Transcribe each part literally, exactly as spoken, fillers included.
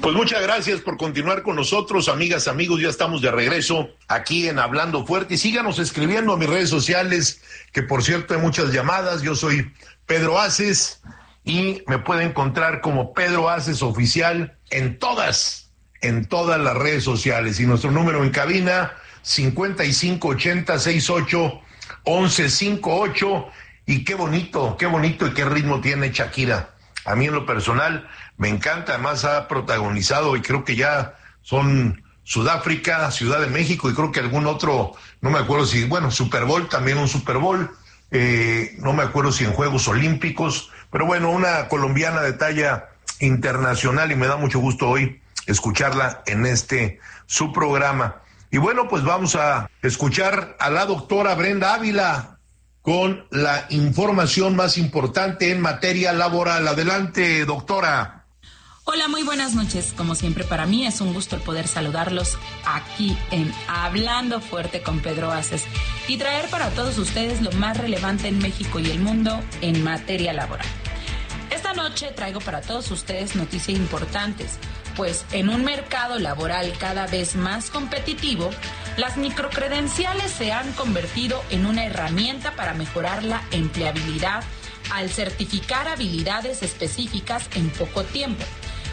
Pues muchas gracias por continuar con nosotros, amigas, amigos. Ya estamos de regreso aquí en Hablando Fuerte. Y síganos escribiendo a mis redes sociales, que por cierto hay muchas llamadas. Yo soy Pedro Aces y me puede encontrar como Pedro Aces Oficial en todas, en todas las redes sociales. Y nuestro número en cabina, cincuenta y cinco ochenta sesenta y ocho once cincuenta y ocho. Y qué bonito, qué bonito y qué ritmo tiene Shakira. A mí en lo personal me encanta, además ha protagonizado y creo que ya son Sudáfrica, Ciudad de México y creo que algún otro, no me acuerdo si, bueno, Super Bowl, también un Super Bowl, eh, no me acuerdo si en Juegos Olímpicos, pero bueno, una colombiana de talla internacional y me da mucho gusto hoy escucharla en este su programa. Y bueno, pues vamos a escuchar a la doctora Brenda Ávila con la información más importante en materia laboral. Adelante, doctora. Hola, muy buenas noches. Como siempre, para mí es un gusto el poder saludarlos aquí en Hablando Fuerte con Pedro Aces y traer para todos ustedes lo más relevante en México y el mundo en materia laboral. Esta noche traigo para todos ustedes noticias importantes, pues en un mercado laboral cada vez más competitivo, las microcredenciales se han convertido en una herramienta para mejorar la empleabilidad al certificar habilidades específicas en poco tiempo.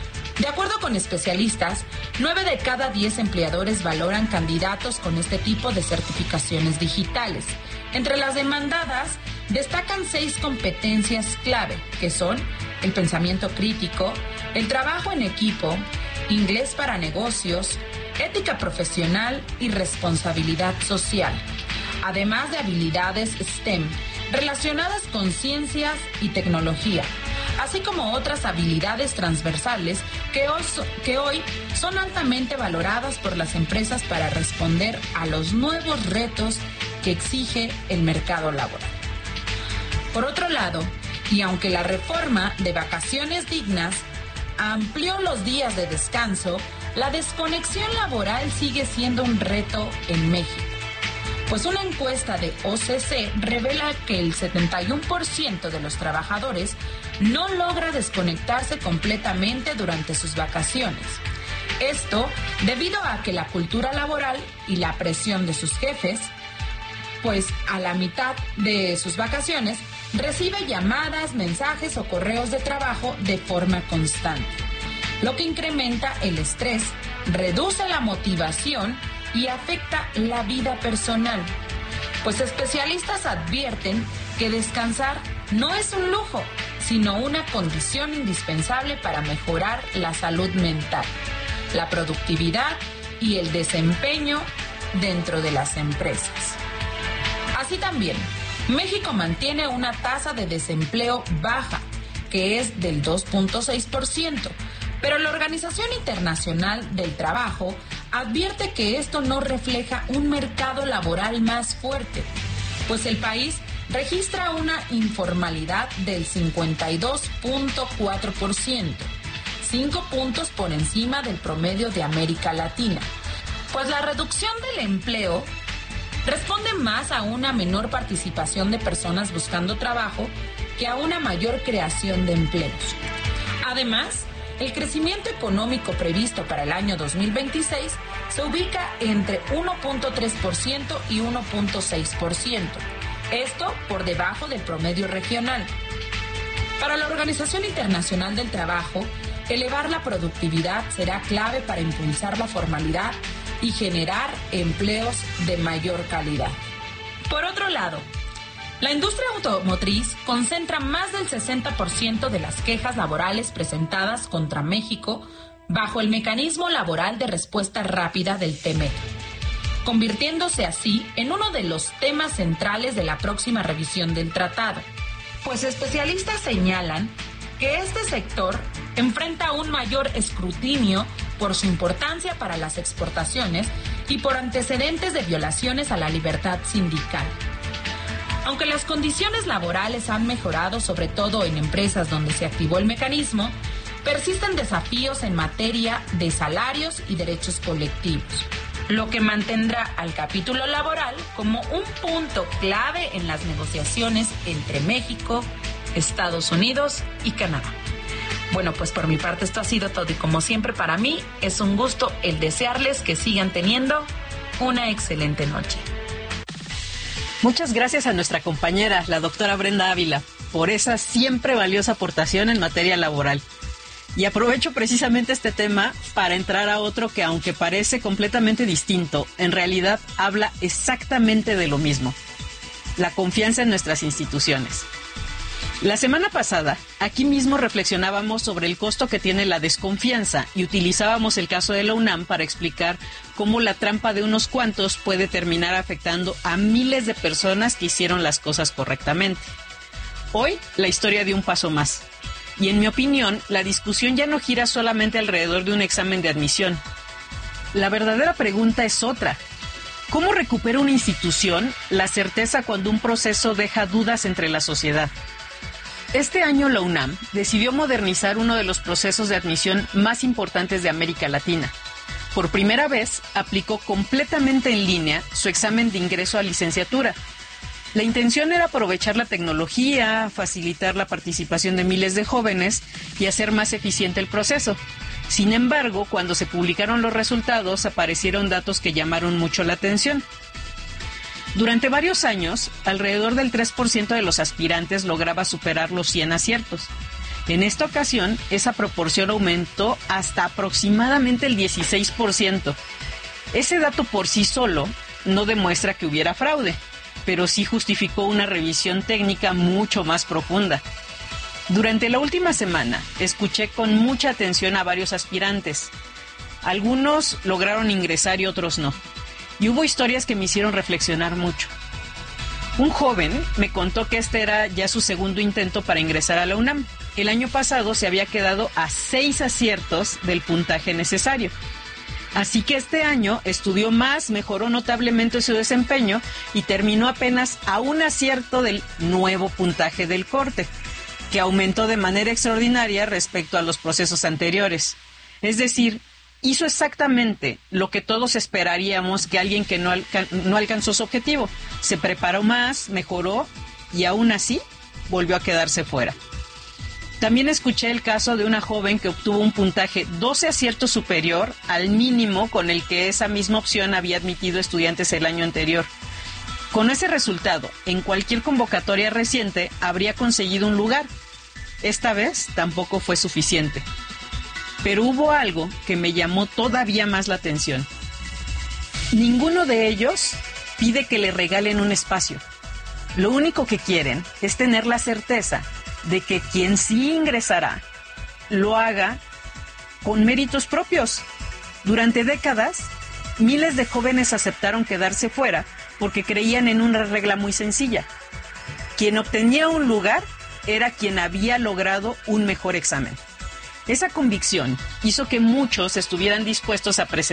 De acuerdo con especialistas, nueve de cada diez empleadores valoran candidatos con este tipo de certificaciones digitales. Entre las demandadas, destacan seis competencias clave, que son el pensamiento crítico, el trabajo en equipo, inglés para negocios, ética profesional y responsabilidad social, además de habilidades STEM relacionadas con ciencias y tecnología, así como otras habilidades transversales que hoy, que hoy son altamente valoradas por las empresas para responder a los nuevos retos que exige el mercado laboral. Por otro lado, y aunque la reforma de vacaciones dignas amplió los días de descanso, la desconexión laboral sigue siendo un reto en México. Pues una encuesta de O C C revela que el setenta y uno por ciento de los trabajadores no logra desconectarse completamente durante sus vacaciones. Esto debido a que la cultura laboral y la presión de sus jefes, pues a la mitad de sus vacaciones recibe llamadas, mensajes o correos de trabajo de forma constante, lo que incrementa el estrés, reduce la motivación y afecta la vida personal. Pues especialistas advierten que descansar no es un lujo, sino una condición indispensable para mejorar la salud mental, la productividad y el desempeño dentro de las empresas. Así también, México mantiene una tasa de desempleo baja, que es del dos punto seis por ciento, pero la Organización Internacional del Trabajo advierte que esto no refleja un mercado laboral más fuerte, pues el país registra una informalidad del cincuenta y dos punto cuatro por ciento, cinco puntos por encima del promedio de América Latina, pues la reducción del empleo responde más a una menor participación de personas buscando trabajo que a una mayor creación de empleos. Además, el crecimiento económico previsto para el año dos mil veintiséis se ubica entre uno punto tres por ciento y uno punto seis por ciento, esto por debajo del promedio regional. Para la Organización Internacional del Trabajo, elevar la productividad será clave para impulsar la formalidad y generar empleos de mayor calidad. Por otro lado, la industria automotriz concentra más del sesenta por ciento de las quejas laborales presentadas contra México bajo el mecanismo laboral de respuesta rápida del T M E C, convirtiéndose así en uno de los temas centrales de la próxima revisión del tratado. Pues especialistas señalan que este sector enfrenta un mayor escrutinio por su importancia para las exportaciones y por antecedentes de violaciones a la libertad sindical. Aunque las condiciones laborales han mejorado, sobre todo en empresas donde se activó el mecanismo, persisten desafíos en materia de salarios y derechos colectivos, lo que mantendrá al capítulo laboral como un punto clave en las negociaciones entre México, Estados Unidos y Canadá. Bueno, pues por mi parte esto ha sido todo y como siempre para mí es un gusto el desearles que sigan teniendo una excelente noche. Muchas gracias a nuestra compañera, la doctora Brenda Ávila, por esa siempre valiosa aportación en materia laboral. Y aprovecho precisamente este tema para entrar a otro que, aunque parece completamente distinto, en realidad habla exactamente de lo mismo: la confianza en nuestras instituciones. La semana pasada, aquí mismo reflexionábamos sobre el costo que tiene la desconfianza y utilizábamos el caso de la UNAM para explicar cómo la trampa de unos cuantos puede terminar afectando a miles de personas que hicieron las cosas correctamente. Hoy, la historia de un paso más. Y en mi opinión, la discusión ya no gira solamente alrededor de un examen de admisión. La verdadera pregunta es otra. ¿Cómo recupera una institución la certeza cuando un proceso deja dudas entre la sociedad? Este año la UNAM decidió modernizar uno de los procesos de admisión más importantes de América Latina. Por primera vez, aplicó completamente en línea su examen de ingreso a licenciatura. La intención era aprovechar la tecnología, facilitar la participación de miles de jóvenes y hacer más eficiente el proceso. Sin embargo, cuando se publicaron los resultados, aparecieron datos que llamaron mucho la atención. Durante varios años, alrededor del tres por ciento de los aspirantes lograba superar los cien aciertos. En esta ocasión, esa proporción aumentó hasta aproximadamente el dieciséis por ciento. Ese dato por sí solo no demuestra que hubiera fraude, pero sí justificó una revisión técnica mucho más profunda. Durante la última semana, escuché con mucha atención a varios aspirantes. Algunos lograron ingresar y otros no. Y hubo historias que me hicieron reflexionar mucho. Un joven me contó que este era ya su segundo intento para ingresar a la UNAM. El año pasado se había quedado a seis aciertos del puntaje necesario. Así que este año estudió más, mejoró notablemente su desempeño y terminó apenas a un acierto del nuevo puntaje del corte, que aumentó de manera extraordinaria respecto a los procesos anteriores. Es decir, hizo exactamente lo que todos esperaríamos que alguien que no, alca- no alcanzó su objetivo. Se preparó más, mejoró y aún así volvió a quedarse fuera. También escuché el caso de una joven que obtuvo un puntaje doce aciertos superior al mínimo con el que esa misma opción había admitido estudiantes el año anterior. Con ese resultado, en cualquier convocatoria reciente habría conseguido un lugar. Esta vez tampoco fue suficiente. Pero hubo algo que me llamó todavía más la atención. Ninguno de ellos pide que le regalen un espacio. Lo único que quieren es tener la certeza de que quien sí ingresará lo haga con méritos propios. Durante décadas, miles de jóvenes aceptaron quedarse fuera porque creían en una regla muy sencilla. Quien obtenía un lugar era quien había logrado un mejor examen. Esa convicción hizo que muchos estuvieran dispuestos a presentar